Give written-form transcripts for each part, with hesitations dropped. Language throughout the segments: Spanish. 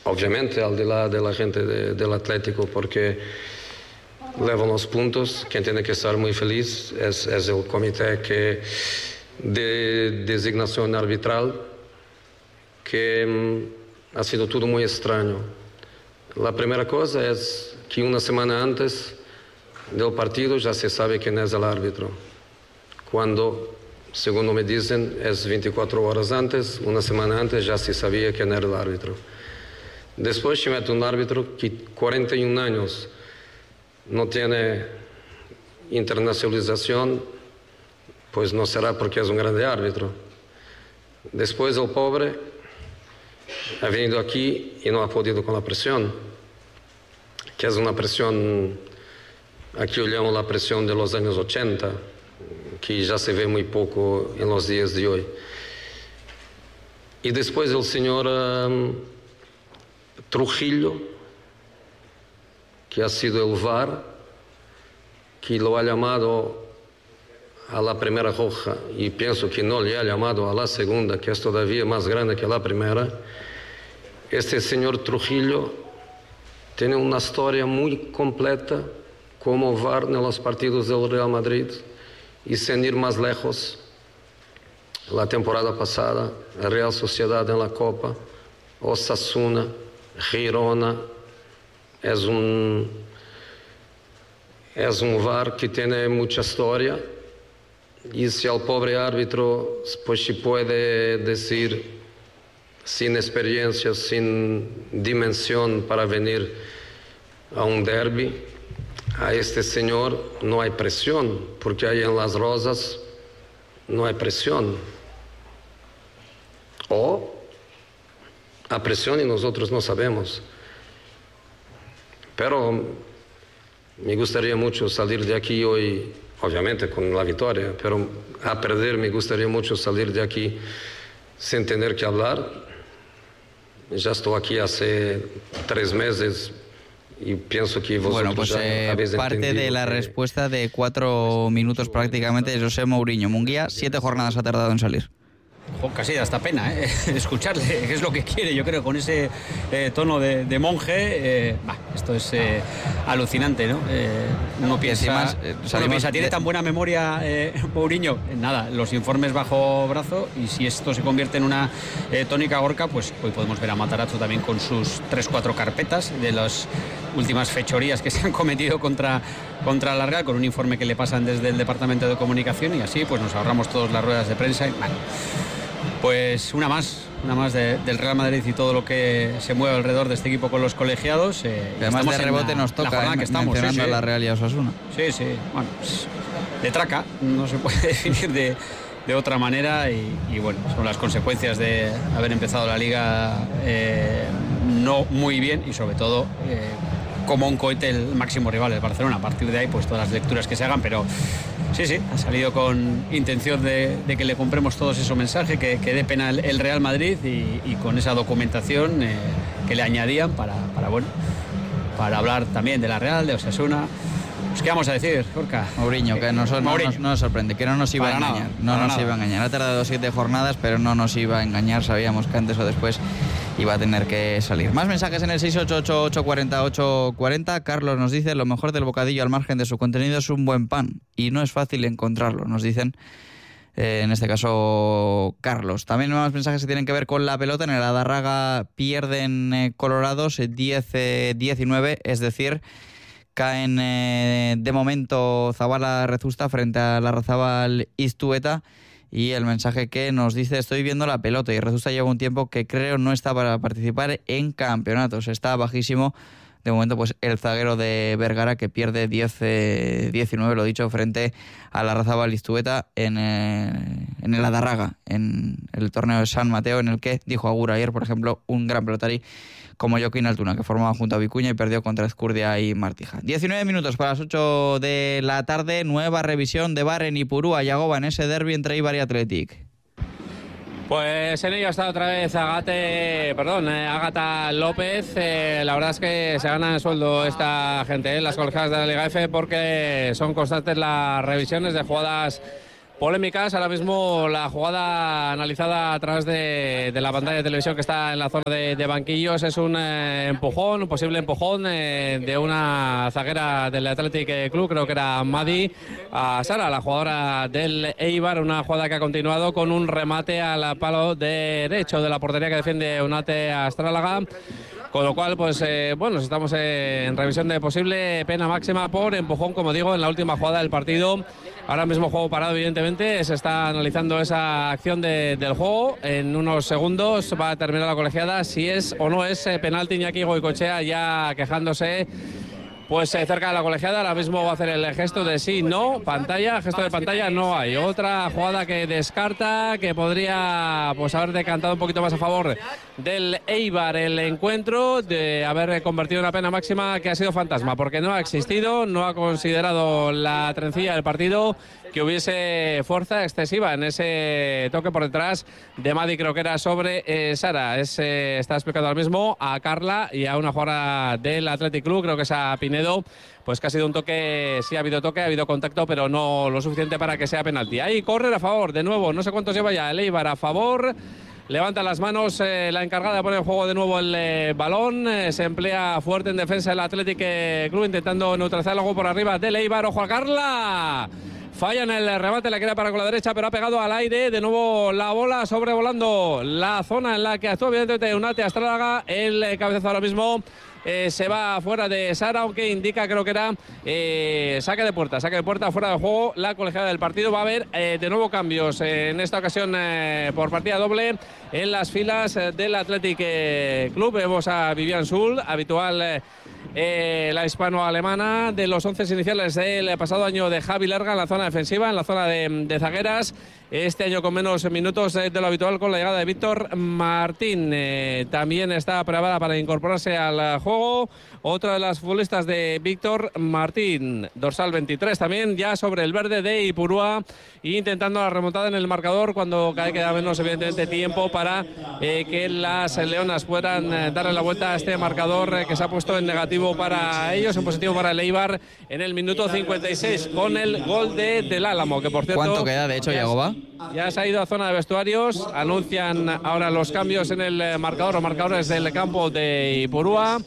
obviamente al de la gente del Atlético, porque levan los puntos. Quien tiene que estar muy feliz es el comité de designación arbitral, que ha sido todo muy extraño. La primera cosa es que una semana antes del partido ya se sabe quién es el árbitro, cuando, según me dicen, es 24 horas antes, una semana antes ya se sabía quién era el árbitro. Después se mete un árbitro que 41 años no tiene internacionalización, pues no será porque es un grande árbitro. Después el pobre ha venido aquí y no ha podido con la presión, que es una presión, aquí yo llamo la presión de los años 80, que ya se ve muy poco en los días de hoy. Y después el señor Trujillo, que ha sido el VAR, que lo ha llamado a la primera roja y pienso que no le ha llamado a la segunda, que es todavía más grande que la primera. Este señor Trujillo tiene una historia muy completa como VAR en los partidos del Real Madrid, y sin ir más lejos, la temporada pasada, la Real Sociedad en la Copa, Osasuna, Girona, es un VAR que tiene mucha historia, y si al pobre árbitro pues se puede decir sin experiencia, sin dimensión para venir a un derbi, a este señor no hay presión, porque ahí en Las Rosas no hay presión. O a presión y nosotros no sabemos. Pero me gustaría mucho salir de aquí hoy, obviamente con la victoria, pero a perder me gustaría mucho salir de aquí sin tener que hablar. Ya estoy aquí hace 3 meses y pienso que vosotros pues habéis parte de la respuesta de 4 minutos prácticamente de José Mourinho. Munguía, 7 jornadas ha tardado en salir. Casi da hasta pena escucharle, que es lo que quiere, yo creo, con ese tono de monje. Esto es alucinante, ¿no? Uno piensa, tiene tan buena memoria Mourinho, nada, los informes bajo brazo, y si esto se convierte en una tónica Gorka, pues hoy podemos ver a Matarazzo también con sus 3-4 carpetas de las últimas fechorías que se han cometido contra la Real, con un informe que le pasan desde el Departamento de Comunicación, y así pues nos ahorramos todas las ruedas de prensa. Pues una más del Real Madrid y todo lo que se mueve alrededor de este equipo con los colegiados. Además de rebote nos toca mencionando a la Real y a Osasuna. Sí, bueno, pues, de traca, no se puede definir de otra manera, y bueno, son las consecuencias de haber empezado la Liga no muy bien, y sobre todo como un cohete el máximo rival, el Barcelona. A partir de ahí, pues todas las lecturas que se hagan, pero sí, ha salido con intención de que le compremos todos esos mensajes, que dé pena el Real Madrid, y con esa documentación que le añadían para hablar también de la Real, de Osasuna. Pues, ¿qué vamos a decir, Gorka? Mourinho, que no nos sorprende, que no nos iba a engañar. No nos iba a engañar. Ha tardado 7 jornadas, pero no nos iba a engañar. Sabíamos que antes o después iba a tener que salir. Más mensajes en el 688-840-840. Carlos nos dice: lo mejor del bocadillo al margen de su contenido es un buen pan, y no es fácil encontrarlo, nos dicen. En este caso, Carlos. También más mensajes que tienen que ver con la pelota. En el Adarraga pierden Colorados 10-19, es decir, caen de momento Zabala Rezusta frente a Larrazábal Iztueta. Y el mensaje que nos dice: estoy viendo la pelota y Rezusta lleva un tiempo que creo no está para participar en campeonatos. Está bajísimo. De momento, pues el zaguero de Vergara, que pierde 10-19, lo dicho, frente a Larrazábal Iztueta en el Adarraga, en el torneo de San Mateo, en el que dijo Agur ayer, por ejemplo, un gran pelotari como Joaquín Altuna, que formaba junto a Vicuña y perdió contra Ezcurdia y Martija. 19 minutos para las 8 de la tarde, nueva revisión de VAR en Ipurúa, Yagoba, en ese derbi entre Eibar y Athletic. Pues en ello está otra vez Ágata López. La verdad es que se gana el sueldo esta gente, las colegiadas de la Liga F, porque son constantes las revisiones de jugadas polémicas. Ahora mismo la jugada analizada a través de la pantalla de televisión que está en la zona de banquillos es un empujón, un posible empujón de una zaguera del Athletic Club, creo que era Madi, a Sara, la jugadora del Eibar, una jugada que ha continuado con un remate al palo derecho de la portería que defiende Unate Astrálaga. Con lo cual, pues bueno, estamos en revisión de posible pena máxima por empujón, como digo, en la última jugada del partido. Ahora mismo juego parado, evidentemente, se está analizando esa acción del juego. En unos segundos va a terminar la colegiada, si es o no es penalti. Iñaki Goicoechea ya quejándose. Pues cerca de la colegiada, ahora mismo va a hacer el gesto de sí, no, pantalla, gesto de pantalla, no hay. Otra jugada que descarta, que podría pues haber decantado un poquito más a favor del Eibar el encuentro, de haber convertido en una pena máxima que ha sido fantasma, porque no ha existido, no ha considerado la trencilla del partido que hubiese fuerza excesiva en ese toque por detrás de Madi, creo que era sobre Sara. Está explicando ahora mismo a Carla y a una jugadora del Athletic Club, creo que es a Pinedo, pues que ha sido un toque, sí ha habido toque, ha habido contacto, pero no lo suficiente para que sea penalti. Ahí corre a favor, de nuevo, no sé cuántos lleva ya el Eibar a favor. Levanta las manos la encargada de poner en juego de nuevo el balón. Se emplea fuerte en defensa el Athletic Club, intentando neutralizar algo por arriba del Eibar. ¡Ojo a Carla! Falla en el remate, la queda para con la derecha, pero ha pegado al aire. De nuevo la bola sobrevolando la zona en la que actúa evidentemente Unate Astrálaga. El cabezazo ahora mismo se va fuera de Sara, aunque indica, creo que era saque de puerta, fuera de juego la colegiada del partido. Va a haber de nuevo cambios, en esta ocasión por partida doble en las filas del Athletic Club. Vemos a Vivian Sul, habitual la hispano-alemana de los 11 iniciales del pasado año de Javi Lerga en la zona defensiva, en la zona de zagueras. Este año con menos minutos de lo habitual, con la llegada de Víctor Martín. También está preparada para incorporarse al juego otra de las futbolistas de Víctor Martín, dorsal 23 también, ya sobre el verde de Ipurúa, intentando la remontada en el marcador cuando cada vez queda menos evidentemente tiempo para que las leonas puedan darle la vuelta a este marcador que se ha puesto en negativo para ellos, en positivo para el Eibar en el minuto 56 con el gol del Álamo, que por cierto... ¿Cuánto queda de hecho, Yagoba? Ya se ha ido a zona de vestuarios, anuncian ahora los cambios en el marcador, los marcadores del campo de Ipurúa.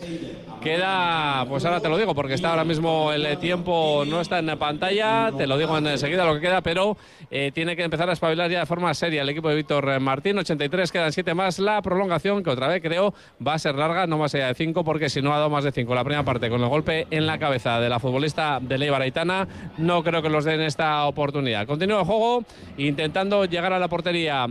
Queda, pues ahora te lo digo, porque está ahora mismo el tiempo, no está en pantalla, te lo digo enseguida lo que queda, pero tiene que empezar a espabilar ya de forma seria el equipo de Víctor Martín. 83, quedan 7 más la prolongación, que otra vez creo va a ser larga, no más allá de 5, porque si no ha dado más de 5 la primera parte con el golpe en la cabeza de la futbolista de Eibar Aitana, no creo que los den esta oportunidad. Continúa el juego, intentando llegar a la portería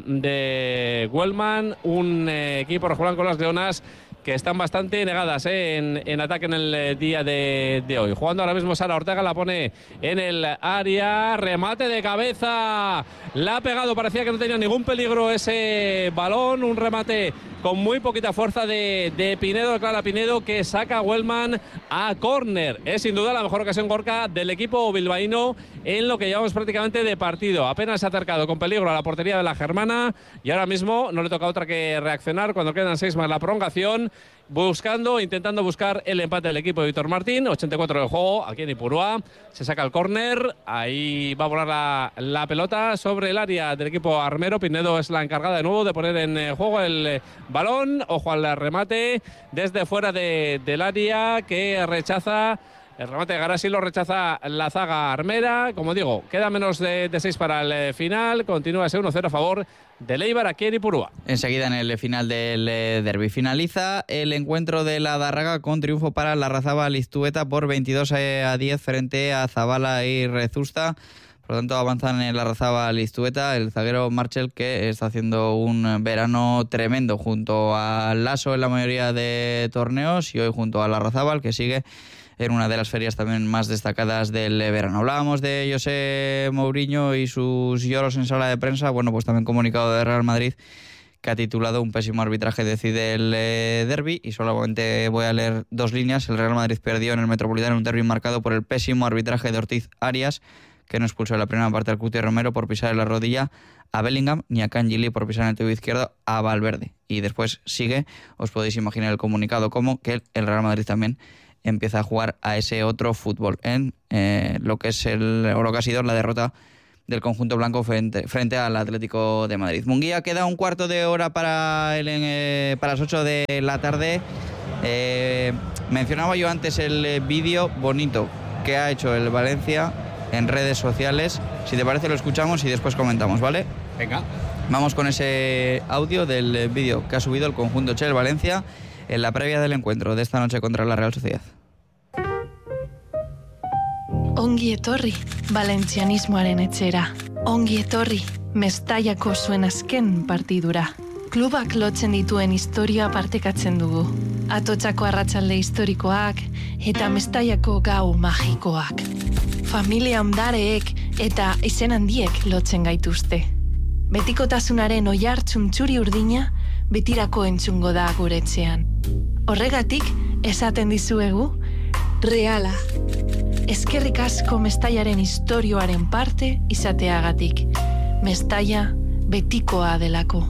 de Wellman, un equipo rojiblanco con las leonas que están bastante negadas en ataque en el día de hoy. Jugando ahora mismo Sara Ortega, la pone en el área, remate de cabeza, la ha pegado, parecía que no tenía ningún peligro ese balón, un remate con muy poquita fuerza de Pinedo, Clara Pinedo, que saca a Wellman a córner. Es sin duda la mejor ocasión, Gorka, del equipo bilbaíno en lo que llevamos prácticamente de partido. Apenas se ha acercado con peligro a la portería de la germana y ahora mismo no le toca otra que reaccionar cuando quedan 6 más la prolongación, intentando buscar el empate del equipo de Víctor Martín. 84 del juego aquí en Ipurúa, se saca el córner, ahí va a volar la pelota sobre el área del equipo armero. Pinedo es la encargada de nuevo de poner en juego el balón. Ojo al remate desde fuera del área, que rechaza el remate de Garasi, lo rechaza la zaga armera. Como digo, queda menos de 6 para el final. Continúa ese 1-0 a favor del Eibar aquí en Ipurúa. Enseguida en el final del derbi finaliza el encuentro de la Darraga con triunfo para la Larrazábal Iztueta por 22-10 frente a Zabala y Rezusta. Por lo tanto, avanzan en la Larrazábal Iztueta el zaguero Marchel, que está haciendo un verano tremendo junto a Lasso en la mayoría de torneos y hoy junto a la Larrazábal, que sigue en una de las ferias también más destacadas del verano. Hablábamos de José Mourinho y sus lloros en sala de prensa. Bueno, pues también comunicado de Real Madrid, que ha titulado "Un pésimo arbitraje decide el derbi", y solamente voy a leer 2 líneas. El Real Madrid perdió en el Metropolitano un derbi marcado por el pésimo arbitraje de Ortiz Arias, que no expulsó en la primera parte al Cuti Romero por pisar en la rodilla a Bellingham, ni a Kangili por pisar en el tobillo izquierdo a Valverde. Y después sigue, os podéis imaginar el comunicado como que el Real Madrid también empieza a jugar a ese otro fútbol en lo que es lo que ha sido la derrota del conjunto blanco frente al Atlético de Madrid. Munguía, queda un cuarto de hora para las 8 de la tarde. Mencionaba yo antes el vídeo bonito que ha hecho el Valencia en redes sociales. Si te parece lo escuchamos y después comentamos, ¿vale? Venga. Vamos con ese audio del vídeo que ha subido el conjunto Che del Valencia en la previa del encuentro de esta noche contra la Real Sociedad. Ongi etorri, valentzianismoaren etxera. Ongi etorri, Mestallako zuen azken partidura. Klubak lotzen dituen historioa partekatzen dugu. Atotxako arratsalde historikoak eta Mestallako gau magikoak. Familia ondareek eta izen handiek lotzen gaituzte. Betikotasunaren oihartzun txuri urdina betirako entzungo da gure etxean. Horregatik, esaten dizuegu, Reala. Eskerrik asko Mestallaren historioaren parte izateagatik. Mestalla betikoa delako.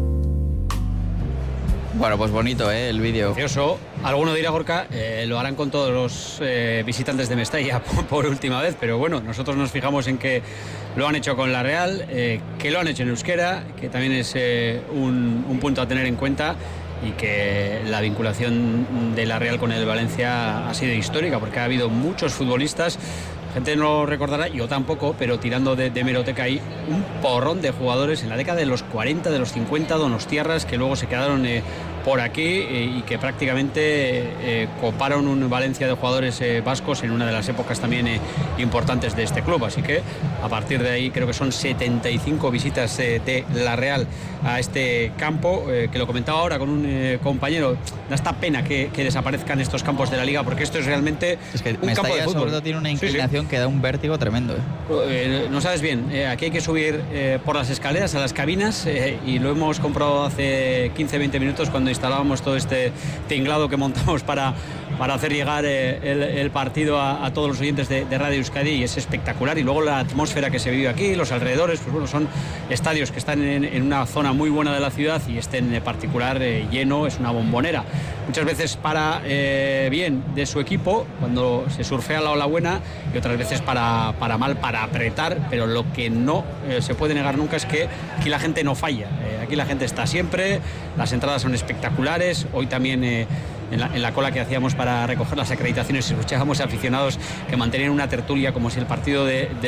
Bueno, pues bonito, el vídeo. Precioso. Alguno dirá, Gorka, lo harán con todos los visitantes de Mestalla por última vez, pero bueno, nosotros nos fijamos en que lo han hecho con la Real, que lo han hecho en euskera, que también es un punto a tener en cuenta, y que la vinculación de la Real con el Valencia ha sido histórica, porque ha habido muchos futbolistas. La gente no lo recordará, yo tampoco, pero tirando de hemeroteca hay un porrón de jugadores en la década de los 40, de los 50, donostiarras, que luego se quedaron por aquí y que prácticamente coparon un Valencia de jugadores vascos en una de las épocas también importantes de este club. Así que a partir de ahí creo que son 75 visitas de la Real a este campo, que lo comentaba ahora con un compañero. Da esta pena que desaparezcan estos campos de la Liga, porque esto es realmente un campo de fútbol. Sobre todo tiene una inclinación que da un vértigo tremendo. No sabes bien, aquí hay que subir por las escaleras a las cabinas, y lo hemos comprobado hace 15-20 minutos cuando instalábamos todo este tinglado que montamos para hacer llegar el partido a todos los oyentes de Radio Euskadi, y es espectacular. Y luego la atmósfera que se vive aquí, los alrededores, pues bueno, son estadios que están en una zona muy buena de la ciudad, y este en particular lleno es una bombonera. Muchas veces para bien de su equipo cuando se surfea la ola buena, y otras veces para mal, para apretar, pero lo que no se puede negar nunca es que aquí la gente no falla. Aquí la gente está siempre, las entradas son espectaculares. Hoy también en la cola que hacíamos para recoger las acreditaciones, escuchábamos aficionados que mantenían una tertulia como si el partido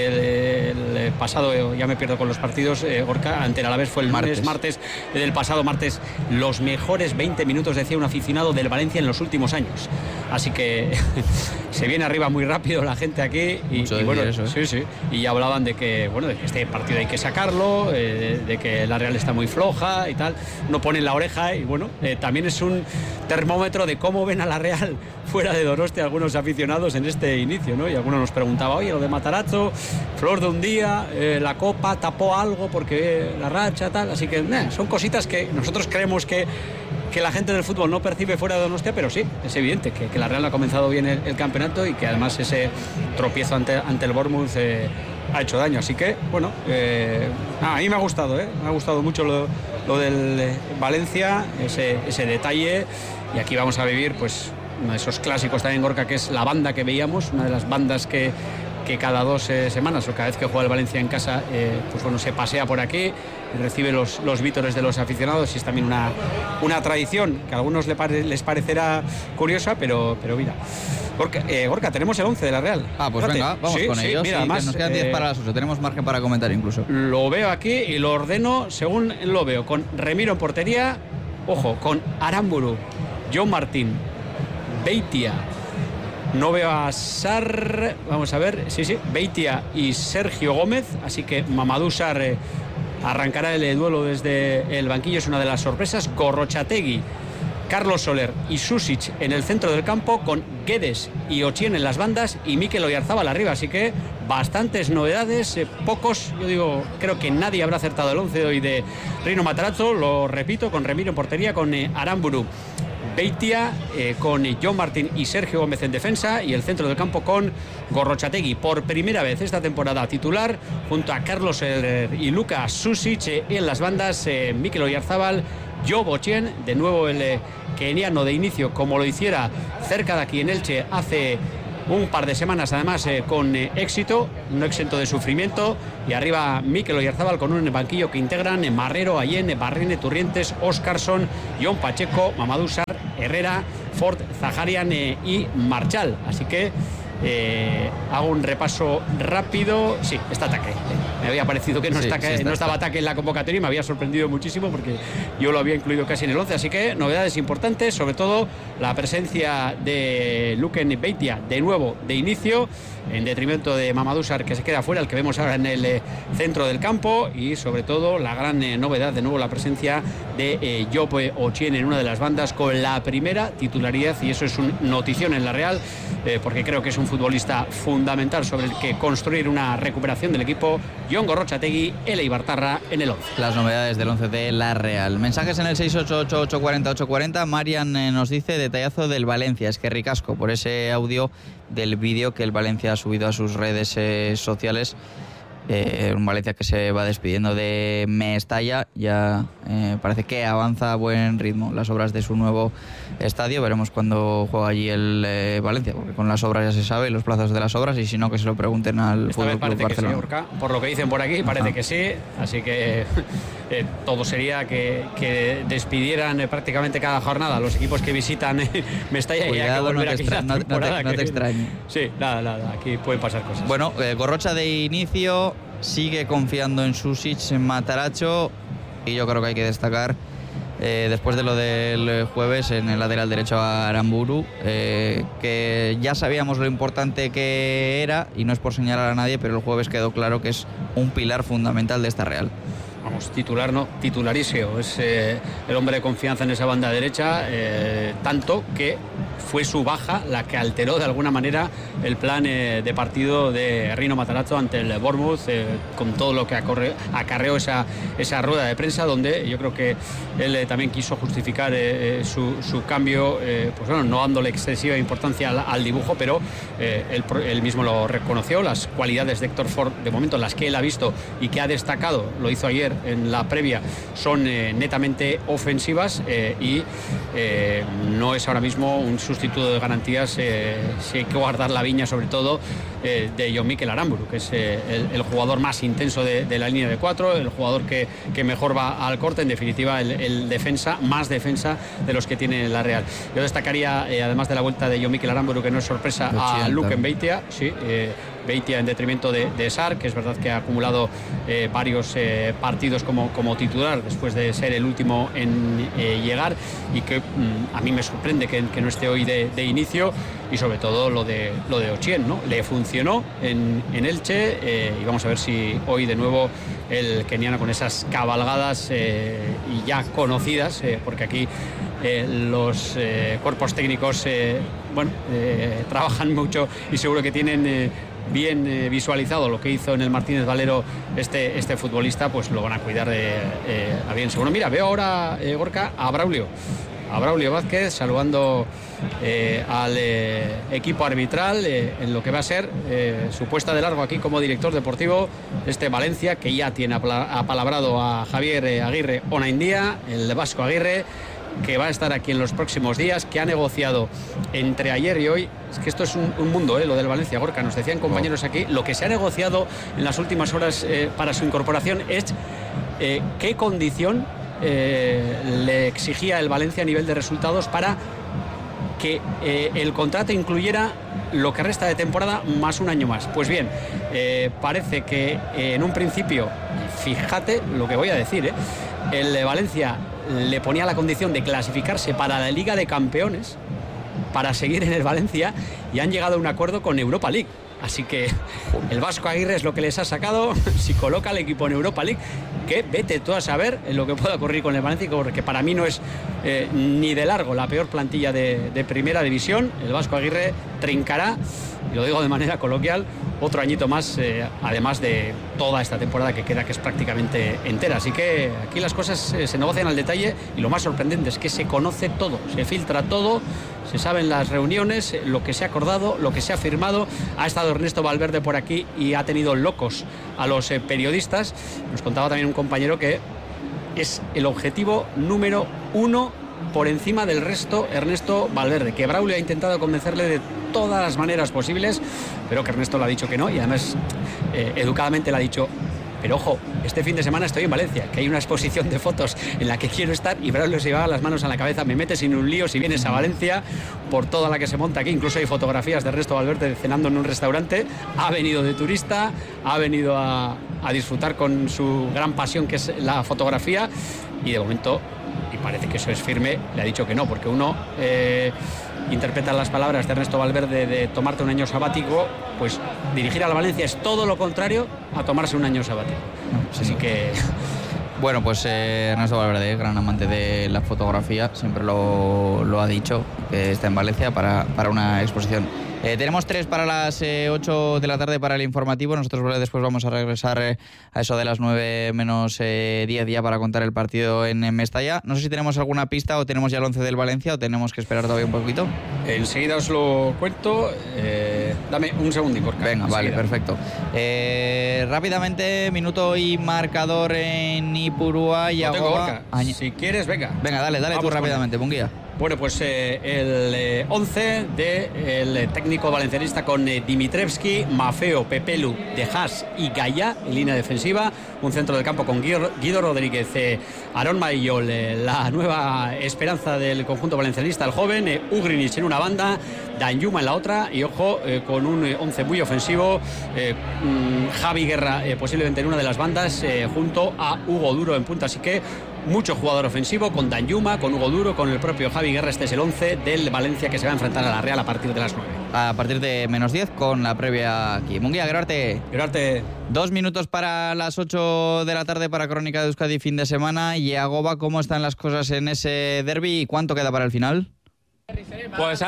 del pasado, ya me pierdo con los partidos, Gorka, ante el Alavés fue el martes del pasado martes, los mejores 20 minutos, decía un aficionado del Valencia en los últimos años. Así que se viene arriba muy rápido la gente aquí, y bueno, eso, sí. Y hablaban de que este partido hay que sacarlo, de que la Real está muy floja y tal. No ponen la oreja, y bueno, también es un termómetro de cómo ven a la Real fuera de Donosti algunos aficionados en este inicio, ¿no? Y algunos nos preguntaba, oye, lo de Matarazzo, flor de un día, la Copa tapó algo porque la racha, tal. Así que son cositas que nosotros creemos que la gente del fútbol no percibe fuera de Donostia, pero sí, es evidente que la Real ha comenzado bien el campeonato, y que además ese tropiezo ante el Bournemouth ha hecho daño. Así que, bueno, a mí me ha gustado, me ha gustado mucho lo del Valencia, ese detalle. Y aquí vamos a vivir pues uno de esos clásicos también, Gorka, que es la banda que veíamos, una de las bandas que cada 2 semanas o cada vez que juega el Valencia en casa, pues bueno, se pasea por aquí, recibe los vítores de los aficionados, y es también una tradición que a algunos les parecerá curiosa, pero mira. Gorka, tenemos el 11 de la Real. Pues venga, vamos con ellos. Mira, además, nos quedan 10 para las 8, tenemos margen para comentar incluso. Lo veo aquí y lo ordeno según lo veo, con Remiro en portería, ojo, con Aramburu, John Martín, Beitia. No veo a Sarr, vamos a ver, sí, Beitia y Sergio Gómez, así que Mamadou Sarr arrancará el duelo desde el banquillo, es una de las sorpresas. Gorrochategui, Carlos Soler y Susic en el centro del campo, con Guedes y Ochieng en las bandas y Mikel Oyarzábal arriba, así que bastantes novedades, pocos, yo digo, creo que nadie habrá acertado el 11 de hoy de Rino Matarazzo, lo repito, con Remiro en portería, con Aramburu, Beitia, con John Martín y Sergio Gómez en defensa, y el centro del campo con Gorrochategui, por primera vez esta temporada titular, junto a Carlos Soler y Luka Susic, en las bandas Mikel Oyarzábal, Job Ochieng, de nuevo el keniano de inicio, como lo hiciera cerca de aquí en Elche hace un par de semanas además con éxito, no exento de sufrimiento, y arriba Mikel Oyarzabal con un banquillo que integran Marrero, Allén, Barrine, Turrientes, Óscarson, Jon Pacheco, Mamadou Sarr, Herrera, Ford, Zaharian y Marchal. Así que hago un repaso rápido. Sí, está Ataque. Me había parecido que no estaba Ataque en la convocatoria y me había sorprendido muchísimo porque yo lo había incluido casi en el 11. Así que novedades importantes, sobre todo la presencia de Luken Beitia de nuevo de inicio, en detrimento de Mamadou Sarr, que se queda fuera, el que vemos ahora en el centro del campo, y sobre todo la gran novedad, de nuevo la presencia de Job Ochieng en una de las bandas con la primera titularidad, y eso es una notición en la Real, porque creo que es un futbolista fundamental sobre el que construir una recuperación del equipo. Jon Gorrotxategi, Ele Ibartarra en el 11. Las novedades del 11 de la Real. Mensajes en el 688-840-840. Marian nos dice: detallazo del Valencia, es que ricasco por ese audio del vídeo que el Valencia ha subido a sus redes sociales. Un Valencia que se va despidiendo de Mestalla, ya parece que avanza a buen ritmo las obras de su nuevo estadio. Veremos cuándo juega allí el Valencia, porque con las obras ya se sabe los plazos de las obras, y si no, que se lo pregunten al Fútbol Club Barcelona. Que sí, por lo que dicen por aquí, parece que sí, así que todo sería que despidieran prácticamente cada jornada los equipos que visitan Mestalla. Cuidado, y hay que volver no te extrañe. Sí, nada, aquí pueden pasar cosas. Bueno, Gorrocha de inicio, sigue confiando en Susic, en Matarazzo, y yo creo que hay que destacar, después de lo del jueves, en el lateral derecho a Aramburu, que ya sabíamos lo importante que era, y no es por señalar a nadie, pero el jueves quedó claro que es un pilar fundamental de esta Real. Vamos, titular no, titularísimo, es el hombre de confianza en esa banda derecha, tanto que fue su baja la que alteró de alguna manera el plan de partido de Rino Matarazzo ante el Bournemouth, con todo lo que acarreó esa rueda de prensa, donde yo creo que él también quiso justificar su cambio, pues bueno, no dándole excesiva importancia al dibujo, pero él mismo lo reconoció. Las cualidades de Héctor Ford, de momento las que él ha visto y que ha destacado, lo hizo ayer en la previa, son netamente ofensivas, y no es ahora mismo un sustituto de garantías, si hay que guardar la viña sobre todo de Jon Mikel Aramburu, que es el jugador más intenso de la línea de 4, el jugador que mejor va al corte, en definitiva el defensa, más defensa de los que tiene la Real. Yo destacaría, además de la vuelta de Jon Mikel Aramburu, que no es sorpresa, a Luken Beitia, sí, Beitia en detrimento de Sarr, que es verdad que ha acumulado varios partidos como titular después de ser el último en llegar, y que a mí me sorprende que no esté hoy de inicio, y sobre todo lo de Ochieng, ¿no? Le funcionó en Elche, y vamos a ver si hoy de nuevo el keniano, con esas cabalgadas y ya conocidas, porque aquí los cuerpos técnicos trabajan mucho, y seguro que tienen bien visualizado lo que hizo en el Martínez Valero este futbolista, pues lo van a cuidar a bien seguro. Mira, veo ahora, Gorka, a Braulio Vázquez saludando al equipo arbitral en lo que va a ser su puesta de largo aquí como director deportivo este Valencia, que ya tiene apalabrado a Javier Aguirre Onaindía, el vasco Aguirre, que va a estar aquí en los próximos días, que ha negociado entre ayer y hoy. Es que esto es un mundo, lo del Valencia, Gorka. Nos decían compañeros aquí, lo que se ha negociado en las últimas horas para su incorporación es qué condición le exigía el Valencia a nivel de resultados para que el contrato incluyera lo que resta de temporada más un año más. Pues bien, parece que en un principio, fíjate lo que voy a decir, el Valencia le ponía la condición de clasificarse para la Liga de Campeones para seguir en el Valencia, y han llegado a un acuerdo con Europa League. Así que el vasco Aguirre es lo que les ha sacado, si coloca al equipo en Europa League, que vete tú a saber lo que pueda ocurrir con el Valencia, porque para mí no es ni de largo la peor plantilla de primera división. El vasco Aguirre trincará, y lo digo de manera coloquial, otro añito más, además de toda esta temporada que queda, que es prácticamente entera. Así que aquí las cosas se negocian al detalle, y lo más sorprendente es que se conoce todo, se filtra todo, se saben las reuniones, lo que se ha acordado, lo que se ha firmado. Ha estado Ernesto Valverde por aquí y ha tenido locos a los periodistas. Nos contaba también un compañero que es el objetivo número 1 por encima del resto Ernesto Valverde, que Braulio ha intentado convencerle de todas las maneras posibles, pero que Ernesto le ha dicho que no, y además educadamente le ha dicho: pero ojo, este fin de semana estoy en Valencia, que hay una exposición de fotos en la que quiero estar, y Braulio se llevaba las manos a la cabeza: me metes en un lío si vienes a Valencia por toda la que se monta aquí. Incluso hay fotografías de Ernesto Valverde cenando en un restaurante. Ha venido de turista, ha venido a disfrutar con su gran pasión, que es la fotografía, y de momento, y parece que eso es firme, le ha dicho que no, porque uno interpreta las palabras de Ernesto Valverde de tomarte un año sabático, pues dirigir a la Valencia es todo lo contrario a tomarse un año sabático. Así que... Bueno, pues Ernesto Valverde, gran amante de la fotografía, siempre lo ha dicho, que está en Valencia para una exposición. Tenemos 3 para las 8 de la tarde para el informativo. Nosotros después vamos a regresar a eso de las 9 menos 10 ya para contar el partido en Mestalla. No sé si tenemos alguna pista o tenemos ya el 11 del Valencia o tenemos que esperar todavía un poquito. Enseguida os lo cuento. Dame un segundín, porque venga, vale, perfecto. Rápidamente, minuto y marcador en Ipurúa y Yagoba. Si quieres, venga. Venga, dale tú rápidamente, Munguía. Bueno, pues el 11 del técnico valencianista con Dimitrevski, Mafeo, Pepelu, De Haas y Gaya en línea defensiva. Un centro del campo con Guido Rodríguez, Aarón Maillol, la nueva esperanza del conjunto valencianista, el joven, Ugrinic en una banda, Danjuma en la otra, y ojo, con un 11 muy ofensivo, Javi Guerra posiblemente en una de las bandas, junto a Hugo Duro en punta. Así que mucho jugador ofensivo, con Danjuma, con Hugo Duro, con el propio Javi Guerra. Este es el 11 del Valencia, que se va a enfrentar a la Real a partir de las 9. A partir de menos 10 con la previa aquí. Munguía, Gerarte. 2 minutos para las 8 de la tarde para Crónica de Euskadi fin de semana. Y Yagoba, ¿cómo están las cosas en ese derbi y cuánto queda para el final? Pues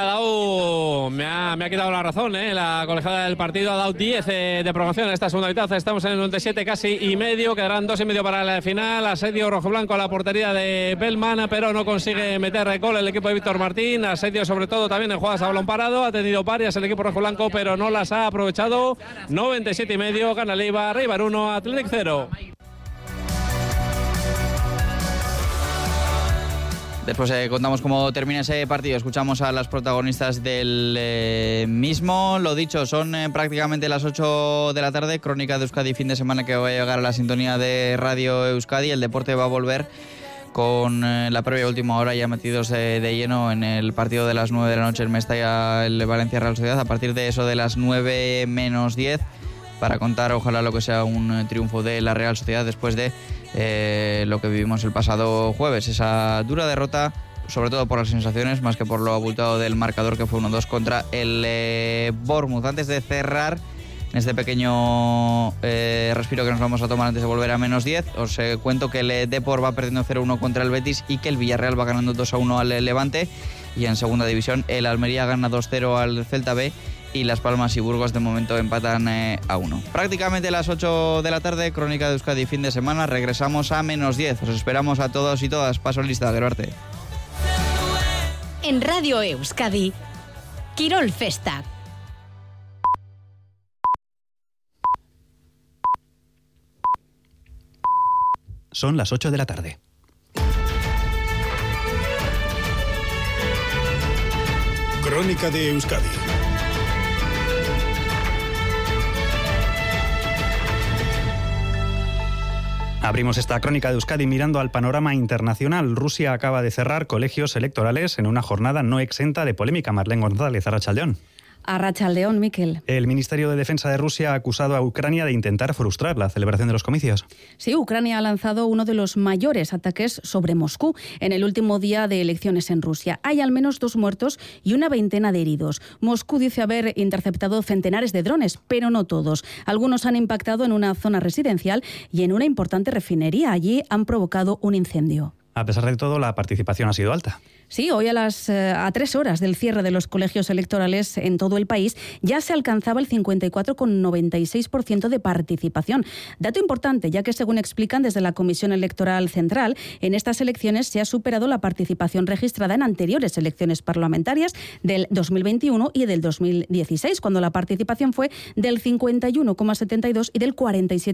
me ha quitado la razón, la colegiada del partido. Ha dado 10 de prolongación en esta segunda mitad. Estamos en el 97 casi y medio, quedarán 2 y medio para el final. Asedio rojo-blanco a la portería de Bellman, pero no consigue meter gol el equipo de Víctor Martín. Asedio sobre todo también en jugadas a balón parado. Ha tenido varias el equipo rojo-blanco, pero no las ha aprovechado. 97 y medio, gana el Eibar 1, Athletic 0. Después contamos cómo termina ese partido. Escuchamos a las protagonistas del mismo. Lo dicho, son prácticamente las 8 de la tarde. Crónica de Euskadi fin de semana, que va a llegar a la sintonía de Radio Euskadi. El deporte va a volver con la previa última hora, ya metidos de lleno en el partido de las 9 de la noche en Mestalla, el Valencia Real Sociedad. A partir de eso de las 9 menos 10, para contar ojalá lo que sea un triunfo de la Real Sociedad después de lo que vivimos el pasado jueves, esa dura derrota, sobre todo por las sensaciones más que por lo abultado del marcador, que fue 1-2 contra el Bournemouth. Antes de cerrar en este pequeño respiro que nos vamos a tomar antes de volver a menos 10, os cuento que el Depor va perdiendo 0-1 contra el Betis y que el Villarreal va ganando 2-1 al Levante, y en segunda división el Almería gana 2-0 al Celta B y Las Palmas y Burgos de momento empatan a 1. Prácticamente las 8 de la tarde, Crónica de Euskadi fin de semana. Regresamos a menos 10. Os esperamos a todos y todas. Paso lista, Gerarte. En Radio Euskadi, Kirol Festa. Son las 8 de la tarde. Crónica de Euskadi. Abrimos esta crónica de Euskadi mirando al panorama internacional. Rusia acaba de cerrar colegios electorales en una jornada no exenta de polémica. Marlene González, arratsaldeón. Arratsaldeón, Miquel. El Ministerio de Defensa de Rusia ha acusado a Ucrania de intentar frustrar la celebración de los comicios. Sí, Ucrania ha lanzado uno de los mayores ataques sobre Moscú en el último día de elecciones en Rusia. Hay al menos 2 muertos y una veintena de heridos. Moscú dice haber interceptado centenares de drones, pero no todos. Algunos han impactado en una zona residencial y en una importante refinería. Allí han provocado un incendio. A pesar de todo, la participación ha sido alta. Sí, hoy a 3 horas del cierre de los colegios electorales en todo el país ya se alcanzaba el 54,96% de participación. Dato importante, ya que según explican desde la Comisión Electoral Central, en estas elecciones se ha superado la participación registrada en anteriores elecciones parlamentarias del 2021 y del 2016, cuando la participación fue del 51,72 y del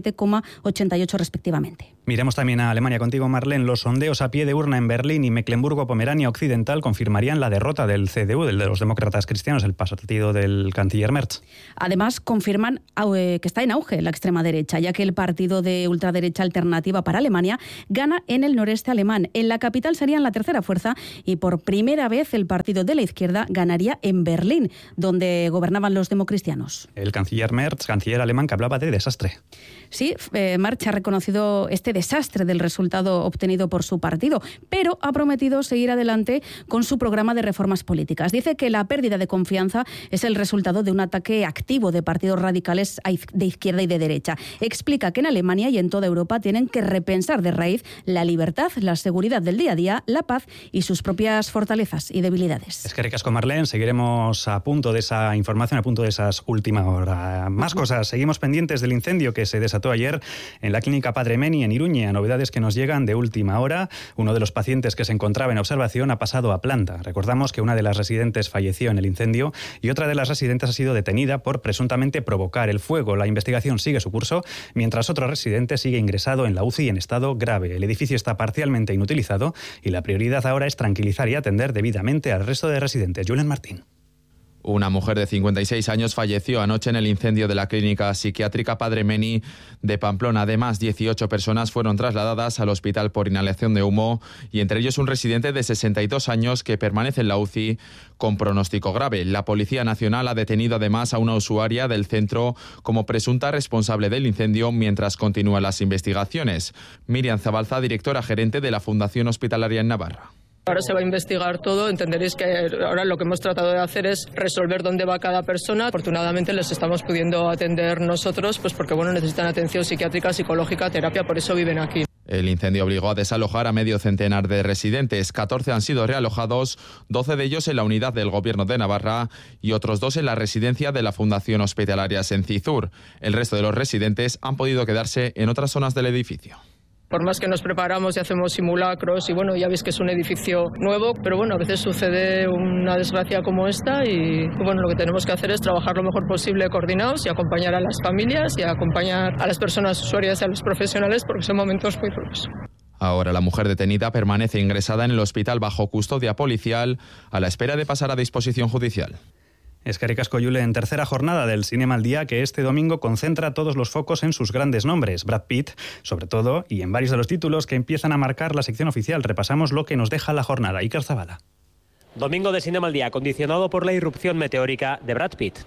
47,88 respectivamente. Miremos también a Alemania contigo, Marlene. Los sondeos a pie de urna en Berlín y Mecklemburgo-Pomerania Occidental confirmarían la derrota del CDU, del de los demócratas cristianos, el partido del canciller Merz. Además, confirman que está en auge la extrema derecha, ya que el partido de ultraderecha Alternativa para Alemania gana en el noreste alemán. En la capital serían la tercera fuerza y por primera vez el partido de la izquierda ganaría en Berlín, donde gobernaban los democristianos. El canciller Merz, canciller alemán, que hablaba de desastre. Sí, Merz ha reconocido este desastre del resultado obtenido por su partido, pero ha prometido seguir adelante con su programa de reformas políticas. Dice que la pérdida de confianza es el resultado de un ataque activo de partidos radicales de izquierda y de derecha. Explica que en Alemania y en toda Europa tienen que repensar de raíz la libertad, la seguridad del día a día, la paz y sus propias fortalezas y debilidades. Es que ricasco, Marlene. Seguiremos a punto de esa información, a punto de esas últimas horas. Más cosas. Seguimos pendientes del incendio que se desató ayer en la clínica Padre Meni en Iruña. Novedades que nos llegan de última hora. Uno de los pacientes que se encontraba en observación ha pasado a planta. Recordamos que una de las residentes falleció en el incendio y otra de las residentes ha sido detenida por presuntamente provocar el fuego. La investigación sigue su curso, mientras otro residente sigue ingresado en la UCI en estado grave. El edificio está parcialmente inutilizado y la prioridad ahora es tranquilizar y atender debidamente al resto de residentes. Julen Martín. Una mujer de 56 años falleció anoche en el incendio de la clínica psiquiátrica Padre Meni de Pamplona. Además, 18 personas fueron trasladadas al hospital por inhalación de humo y entre ellos un residente de 62 años que permanece en la UCI con pronóstico grave. La Policía Nacional ha detenido además a una usuaria del centro como presunta responsable del incendio mientras continúan las investigaciones. Miriam Zabalza, directora gerente de la Fundación Hospitalaria en Navarra. Ahora se va a investigar todo, entenderéis que ahora lo que hemos tratado de hacer es resolver dónde va cada persona. Afortunadamente les estamos pudiendo atender nosotros, pues porque necesitan atención psiquiátrica, psicológica, terapia, por eso viven aquí. El incendio obligó a desalojar a medio centenar de residentes. 14 han sido realojados, 12 de ellos en la unidad del Gobierno de Navarra y otros 2 en la residencia de la Fundación Hospitalaria Sencizur. El resto de los residentes han podido quedarse en otras zonas del edificio. Por más que nos preparamos y hacemos simulacros y ya veis que es un edificio nuevo, pero a veces sucede una desgracia como esta y lo que tenemos que hacer es trabajar lo mejor posible coordinados y acompañar a las familias y acompañar a las personas usuarias y a los profesionales porque son momentos muy duros. Ahora la mujer detenida permanece ingresada en el hospital bajo custodia policial a la espera de pasar a disposición judicial. Es que ricasco, Yule, en tercera jornada del Cinema al Día, que este domingo concentra todos los focos en sus grandes nombres. Brad Pitt, sobre todo, y en varios de los títulos que empiezan a marcar la sección oficial. Repasamos lo que nos deja la jornada. Iker Zabala. Domingo de Cinema al Día, condicionado por la irrupción meteórica de Brad Pitt.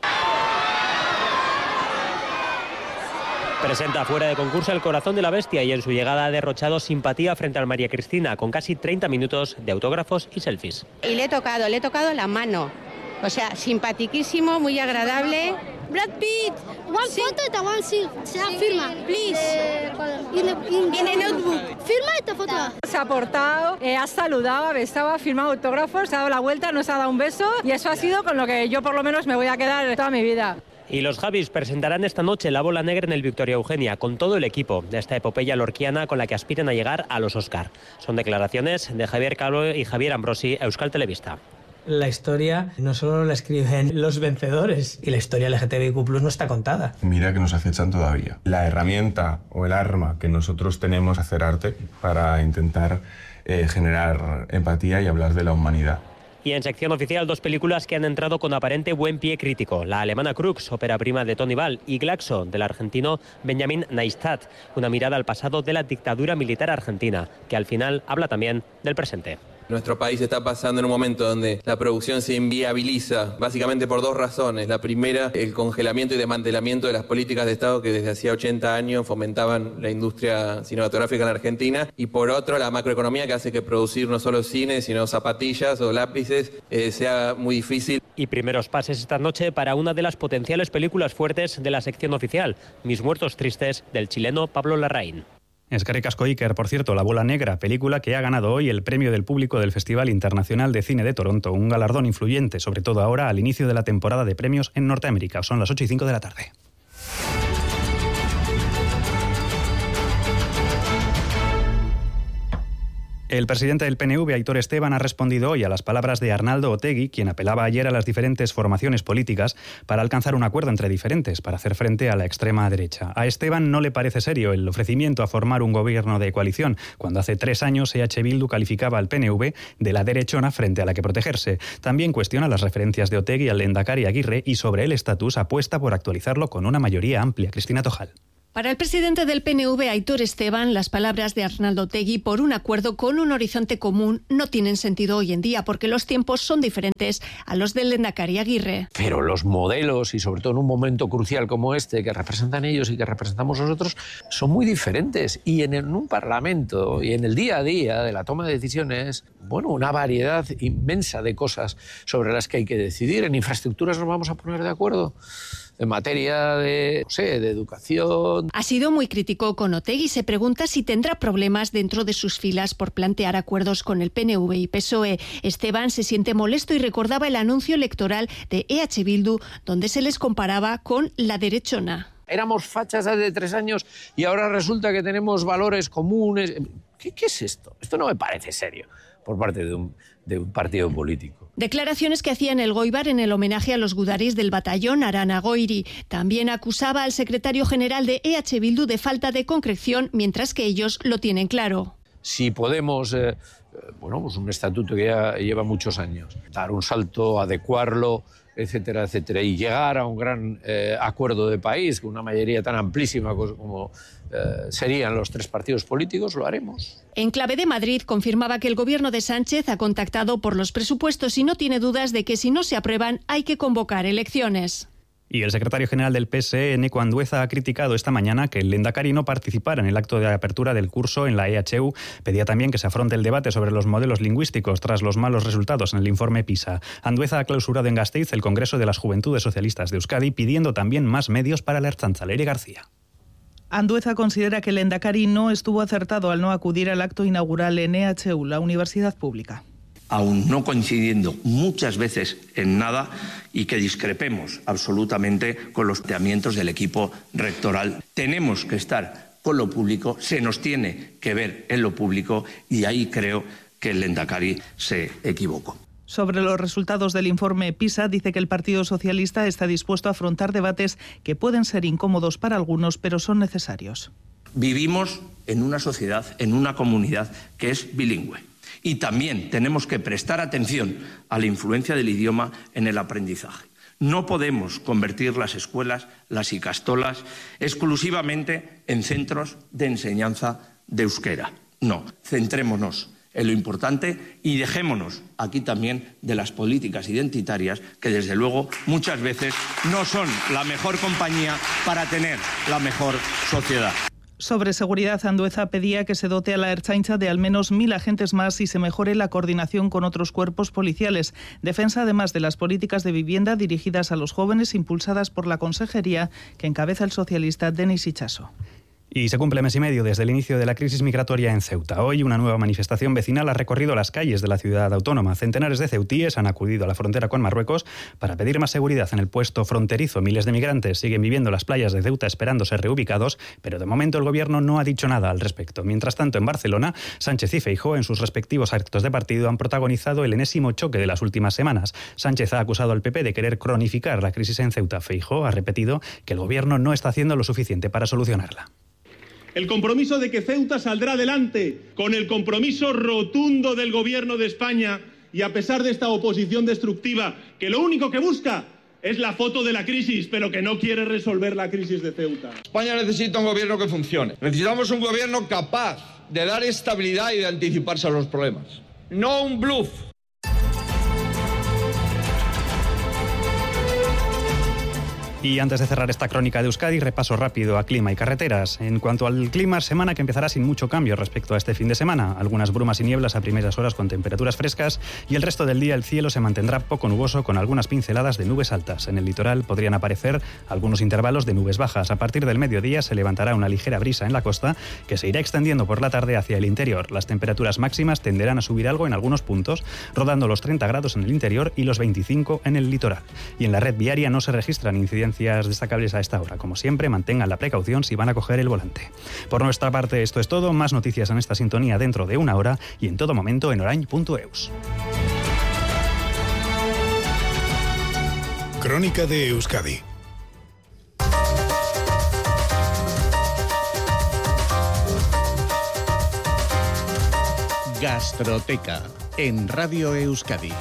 Presenta fuera de concurso El corazón de la bestia y en su llegada ha derrochado simpatía frente al María Cristina, con casi 30 minutos de autógrafos y selfies. Y le he tocado la mano. O sea, simpaticísimo, muy agradable. Brad Pitt, one photo and one selfie. Firma, please. In the notebook. Firma esta foto. Se ha portado, ha saludado, ha besado, ha firmado autógrafos, se ha dado la vuelta, nos ha dado un beso y eso ha sido con lo que yo por lo menos me voy a quedar toda mi vida. Y los Javis presentarán esta noche La Bola Negra en el Victoria Eugenia, con todo el equipo de esta epopeya lorquiana con la que aspiran a llegar a los Oscar. Son declaraciones de Javier Calvo y Javier Ambrosi, Euskal Telebista. La historia no solo la escriben los vencedores, y la historia LGTBIQ+ no está contada. Mira que nos acechan todavía. La herramienta o el arma que nosotros tenemos es hacer arte para intentar generar empatía y hablar de la humanidad. Y en sección oficial, 2 películas que han entrado con aparente buen pie crítico. La alemana Crux, ópera prima de Tony Ball, y Glaxo, del argentino Benjamin Neistat, una mirada al pasado de la dictadura militar argentina, que al final habla también del presente. Nuestro país está pasando en un momento donde la producción se inviabiliza, básicamente por 2 razones. La primera, el congelamiento y desmantelamiento de las políticas de Estado que desde hacía 80 años fomentaban la industria cinematográfica en Argentina. Y por otro, la macroeconomía que hace que producir no solo cine, sino zapatillas o lápices sea muy difícil. Y primeros pases esta noche para una de las potenciales películas fuertes de la sección oficial, Mis muertos tristes, del chileno Pablo Larraín. Eskerrik asko, Iker. Por cierto, La bola negra, película que ha ganado hoy el premio del público del Festival Internacional de Cine de Toronto, un galardón influyente, sobre todo ahora al inicio de la temporada de premios en Norteamérica. Son las 8:05 de la tarde. El presidente del PNV, Aitor Esteban, ha respondido hoy a las palabras de Arnaldo Otegi, quien apelaba ayer a las diferentes formaciones políticas para alcanzar un acuerdo entre diferentes para hacer frente a la extrema derecha. A Esteban no le parece serio el ofrecimiento a formar un gobierno de coalición, cuando hace 3 años EH Bildu calificaba al PNV de la derechona frente a la que protegerse. También cuestiona las referencias de Otegi al Lehendakari Aguirre y sobre el estatus apuesta por actualizarlo con una mayoría amplia. Cristina Tojal. Para el presidente del PNV, Aitor Esteban, las palabras de Arnaldo Otegi por un acuerdo con un horizonte común no tienen sentido hoy en día porque los tiempos son diferentes a los del Lehendakari Aguirre. Pero los modelos, y sobre todo en un momento crucial como este, que representan ellos y que representamos nosotros, son muy diferentes. Y en un parlamento y en el día a día de la toma de decisiones, bueno, una variedad inmensa de cosas sobre las que hay que decidir. En infraestructuras nos vamos a poner de acuerdo. En materia de, de educación. Ha sido muy crítico con Otegi y se pregunta si tendrá problemas dentro de sus filas por plantear acuerdos con el PNV y PSOE. Esteban se siente molesto y recordaba el anuncio electoral de EH Bildu, donde se les comparaba con la derechona. Éramos fachas hace 3 años y ahora resulta que tenemos valores comunes. ¿Qué es esto? Esto no me parece serio por parte de un partido político. Declaraciones que hacía en el Goibar en el homenaje a los gudaris del batallón Arana Goiri. También acusaba al secretario general de EH Bildu de falta de concreción, mientras que ellos lo tienen claro. Si podemos, pues un estatuto que ya lleva muchos años, dar un salto, adecuarlo, etcétera, etcétera, y llegar a un gran acuerdo de país con una mayoría tan amplísima como serían los 3 partidos políticos, lo haremos. En clave de Madrid confirmaba que el gobierno de Sánchez ha contactado por los presupuestos y no tiene dudas de que si no se aprueban hay que convocar elecciones. Y el secretario general del PSE, Eneko Andueza, ha criticado esta mañana que el Lehendakari no participara en el acto de apertura del curso en la EHU. Pedía también que se afronte el debate sobre los modelos lingüísticos tras los malos resultados en el informe PISA. Andueza ha clausurado en Gasteiz el Congreso de las Juventudes Socialistas de Euskadi, pidiendo también más medios para la Ertzaintza. Leire García. Andueza considera que el Lehendakari no estuvo acertado al no acudir al acto inaugural en EHU, la universidad pública. Aún no coincidiendo muchas veces en nada y que discrepemos absolutamente con los planteamientos del equipo rectoral. Tenemos que estar con lo público, se nos tiene que ver en lo público y ahí creo que el Lehendakari se equivocó. Sobre los resultados del informe PISA, dice que el Partido Socialista está dispuesto a afrontar debates que pueden ser incómodos para algunos, pero son necesarios. Vivimos en una sociedad, en una comunidad que es bilingüe. Y también tenemos que prestar atención a la influencia del idioma en el aprendizaje. No podemos convertir las escuelas, las ikastolas, exclusivamente en centros de enseñanza de euskera. No, centrémonos en lo importante y dejémonos aquí también de las políticas identitarias que desde luego muchas veces no son la mejor compañía para tener la mejor sociedad. Sobre seguridad, Andueza pedía que se dote a la Ertzaintza de al menos 1.000 agentes más y se mejore la coordinación con otros cuerpos policiales. Defensa además de las políticas de vivienda dirigidas a los jóvenes impulsadas por la consejería que encabeza el socialista Denis Itxaso. Y se cumple mes y medio desde el inicio de la crisis migratoria en Ceuta. Hoy una nueva manifestación vecinal ha recorrido las calles de la ciudad autónoma. Centenares de ceutíes han acudido a la frontera con Marruecos para pedir más seguridad en el puesto fronterizo. Miles de migrantes siguen viviendo en las playas de Ceuta esperando ser reubicados, pero de momento el gobierno no ha dicho nada al respecto. Mientras tanto, en Barcelona, Sánchez y Feijóo en sus respectivos actos de partido han protagonizado el enésimo choque de las últimas semanas. Sánchez ha acusado al PP de querer cronificar la crisis en Ceuta. Feijóo ha repetido que el gobierno no está haciendo lo suficiente para solucionarla. El compromiso de que Ceuta saldrá adelante, con el compromiso rotundo del Gobierno de España y a pesar de esta oposición destructiva, que lo único que busca es la foto de la crisis, pero que no quiere resolver la crisis de Ceuta. España necesita un gobierno que funcione. Necesitamos un gobierno capaz de dar estabilidad y de anticiparse a los problemas. No un bluff. Y antes de cerrar esta crónica de Euskadi, repaso rápido a clima y carreteras. En cuanto al clima, semana que empezará sin mucho cambio respecto a este fin de semana. Algunas brumas y nieblas a primeras horas con temperaturas frescas y el resto del día el cielo se mantendrá poco nuboso con algunas pinceladas de nubes altas. En el litoral podrían aparecer algunos intervalos de nubes bajas. A partir del mediodía se levantará una ligera brisa en la costa que se irá extendiendo por la tarde hacia el interior. Las temperaturas máximas tenderán a subir algo en algunos puntos, rodando los 30 grados en el interior y los 25 en el litoral. Y en la red viaria no se registran incidencias destacables a esta hora. Como siempre, mantengan la precaución si van a coger el volante. Por nuestra parte, esto es todo. Más noticias en esta sintonía dentro de una hora y en todo momento en orain.eus. Crónica de Euskadi. Gastroteca en Radio Euskadi.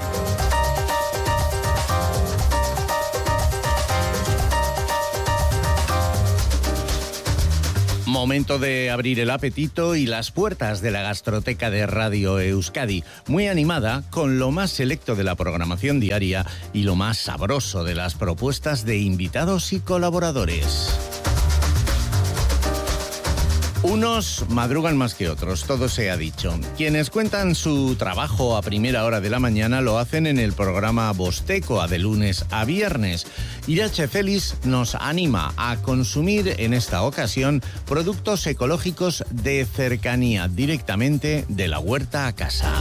Momento de abrir el apetito y las puertas de la Gastroteca de Radio Euskadi, muy animada con lo más selecto de la programación diaria y lo más sabroso de las propuestas de invitados y colaboradores. Unos madrugan más que otros, todo se ha dicho. Quienes cuentan su trabajo a primera hora de la mañana lo hacen en el programa Bostekoa de lunes a viernes. Irache Félix nos anima a consumir en esta ocasión productos ecológicos de cercanía, directamente de la huerta a casa.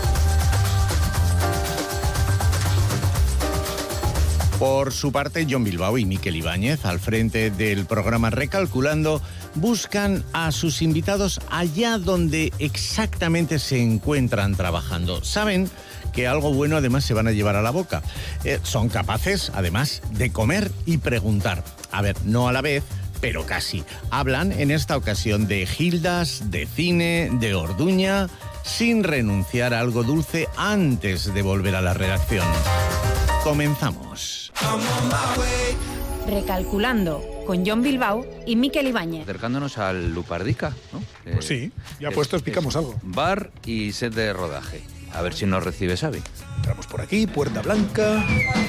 Por su parte, Jon Bilbao y Mikel Ibáñez, al frente del programa Recalculando, buscan a sus invitados allá donde exactamente se encuentran trabajando. Saben que algo bueno además se van a llevar a la boca. Son capaces, además, de comer y preguntar. A ver, no a la vez, pero casi. Hablan en esta ocasión de gildas, de cine, de Orduña, sin renunciar a algo dulce antes de volver a la redacción. Comenzamos. Recalculando, con Jon Bilbao y Mikel Ibáñez. Acercándonos al Lupardica, ¿no? Pues sí, ya puestos picamos algo. Bar y set de rodaje. A ver si nos recibe Xavi. Entramos por aquí, Puerta Blanca.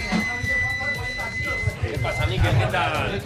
¿Qué pasa, Mikel? ¿Qué tal?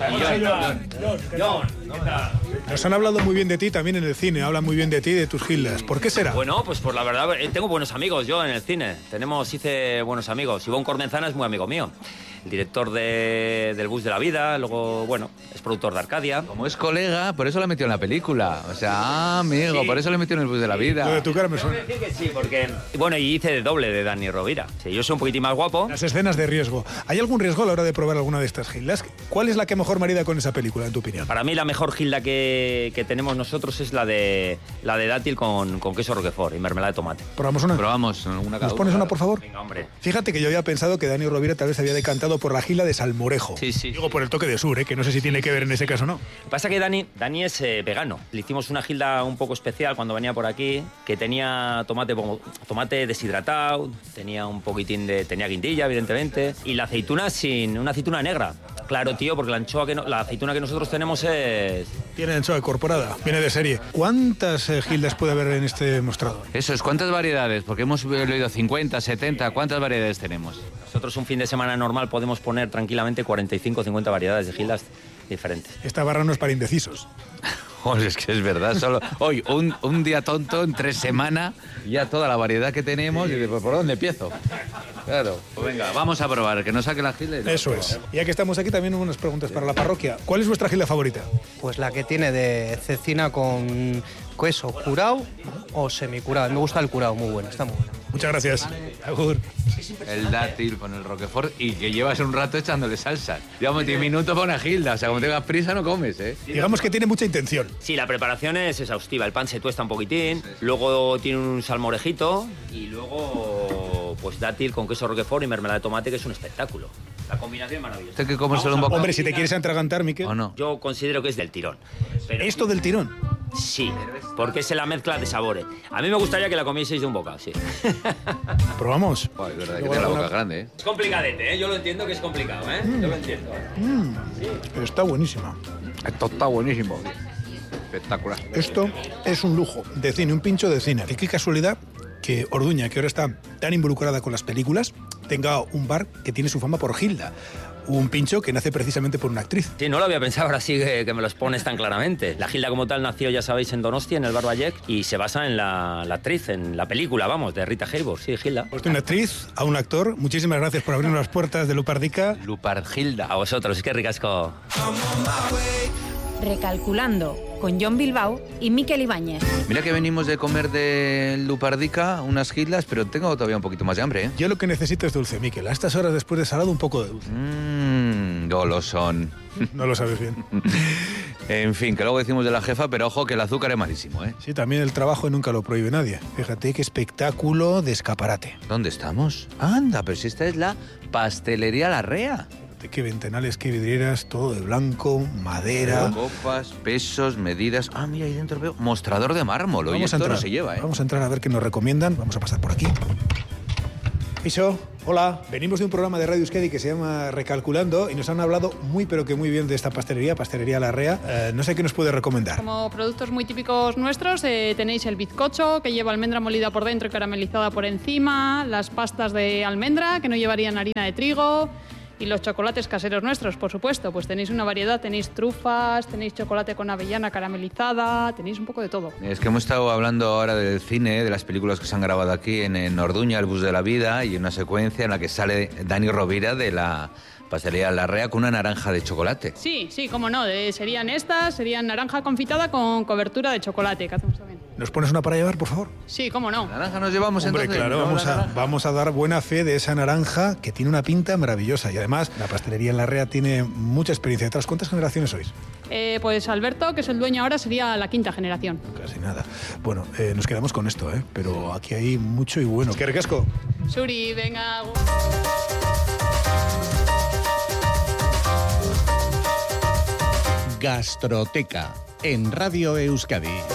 Jon, ¿qué tal? Nos han hablado muy bien de ti también en el cine, hablan muy bien de ti y de tus gildas. ¿Por qué será? Bueno, pues por la verdad, tengo buenos amigos yo en el cine. Hice buenos amigos. Ivonne Cormenzana es muy amigo mío. El director del Bus de la Vida, luego, bueno, es productor de Arcadia. Como es colega, por eso lo metió en la película. O sea, amigo, sí. Por eso lo metió en el Bus de la Vida. Lo de tu cara me suena. Decir que sí, porque, bueno, y hice de doble de Dani Rovira. Sí, yo soy un poquitín más guapo. Las escenas de riesgo. ¿Hay algún riesgo a la hora de probar alguna de estas gildas? ¿Cuál es la que mejor marida con esa película, en tu opinión? Para mí la mejor gilda que tenemos nosotros es la de dátil con queso roquefort y mermelada de tomate. ¿Probamos una? Probamos una. ¿Nos pones una, por favor? Venga, hombre. Fíjate que yo había pensado que Dani Rovira tal vez había decantado por la gilda de Salmorejo. Sí. Digo por el toque de sur, que no sé si tiene que ver en ese caso o no. Pasa que Dani es vegano. Le hicimos una gilda un poco especial cuando venía por aquí, que tenía tomate deshidratado, tenía un poquitín tenía guindilla, evidentemente, y la aceituna una aceituna negra. Claro, tío, porque la aceituna que nosotros tenemos es... Tiene anchoa incorporada, viene de serie. ¿Cuántas gildas puede haber en este mostrador? Eso es, ¿cuántas variedades? Porque hemos leído 50, 70, ¿cuántas variedades tenemos? Nosotros un fin de semana normal podemos poner tranquilamente 45 o 50 variedades de gildas diferentes. Esta barra no es para indecisos. Joder, es que es verdad, solo hoy un día tonto, en 3 semanas, ya toda la variedad que tenemos y pues, ¿por dónde empiezo? Claro, pues venga, vamos a probar, que nos saque la gilda. Eso es. Ya que estamos aquí, también unas preguntas para la parroquia. ¿Cuál es vuestra gilda favorita? Pues la que tiene de cecina con queso curado o semicurado. Me gusta el curado, muy bueno, está muy bueno. Muchas gracias. Agur. El dátil con el roquefort y que llevas un rato echándole salsa. Llevamos 10 minutos para una gilda, o sea, como tengas prisa no comes, ¿eh? Digamos que tiene mucha intención. Sí, la preparación es exhaustiva. El pan se tuesta un poquitín, luego tiene un salmorejito y luego pues dátil con queso roquefort y mermelada de tomate, que es un espectáculo. La combinación es maravillosa. ¿Usted que comérselo un bocado? Hombre, si te quieres atragantar, Miquel. ¿O no? Yo considero que es del tirón. Pero ¿esto del tirón? Sí, porque es la mezcla de sabores. A mí me gustaría que la comieseis de un bocado, sí. ¿Probamos? Oh, es verdad que tiene la boca grande, ¿eh? Es complicadete, ¿eh? Yo lo entiendo que es complicado, ¿eh? Yo lo entiendo. Sí. Pero está buenísima. Esto está buenísimo. Espectacular. Esto es un lujo de cine, un pincho de cine. Y qué casualidad que Orduña, que ahora está tan involucrada con las películas, tenga un bar que tiene su fama por gilda. un pincho que nace precisamente por una actriz. Sí, no lo había pensado, ahora sí que me los pones tan claramente. La Gilda como tal nació, ya sabéis, en Donostia, en el Bar Ballec, y se basa en la actriz, en la película, vamos, de Rita Hayworth, sí, Gilda. Pues de una actriz a un actor. Muchísimas gracias por abrirnos las puertas de Lupardica. Lupardgilda. A vosotros, es que ricasco. Recalculando, con Jon Bilbao y Mikel Ibáñez. Mira que venimos de comer de Lupardica unas gildas, pero tengo todavía un poquito más de hambre, ¿eh? Yo lo que necesito es dulce, Mikel. A estas horas después de salado, un poco de dulce. Golosón. No lo sabes bien. En fin, que luego decimos de la jefa, pero ojo que el azúcar es malísimo, ¿eh? Sí, también el trabajo nunca lo prohíbe nadie. Fíjate qué espectáculo de escaparate. ¿Dónde estamos? Anda, pero si esta es la pastelería Larrea. Qué ventanales, qué vidrieras, todo de blanco, madera. Copas, pesos, medidas. Ah, mira, ahí dentro veo mostrador de mármol. Oye, esto no se lleva, ¿eh? Vamos a entrar a ver qué nos recomiendan. Vamos a pasar por aquí. Iso, hola. Venimos de un programa de Radio Euskadi que se llama Recalculando y nos han hablado muy pero que muy bien de esta pastelería Larrea. No sé qué nos puede recomendar. Como productos muy típicos nuestros tenéis el bizcocho, que lleva almendra molida por dentro y caramelizada por encima, las pastas de almendra, que no llevarían harina de trigo, y los chocolates caseros nuestros, por supuesto. Pues tenéis una variedad, tenéis trufas, tenéis chocolate con avellana caramelizada, tenéis un poco de todo. Es que hemos estado hablando ahora del cine, de las películas que se han grabado aquí en Orduña, El bus de la vida, y una secuencia en la que sale Dani Rovira de la pastelería Larrea con una naranja de chocolate. Sí, cómo no, serían naranja confitada con cobertura de chocolate, que hacemos también. ¿Nos pones una para llevar, por favor? Sí, cómo no. ¿Naranja nos llevamos? Hombre, entonces? claro, vamos a dar buena fe de esa naranja que tiene una pinta maravillosa. Y además, la pastelería Larrea tiene mucha experiencia detrás. ¿Cuántas generaciones sois? Pues Alberto, que es el dueño ahora, sería la 5ª generación. Casi nada. Bueno, nos quedamos con esto, pero aquí hay mucho y bueno. ¡Qué ricasco! Suri, venga. Gastroteca en Radio Euskadi.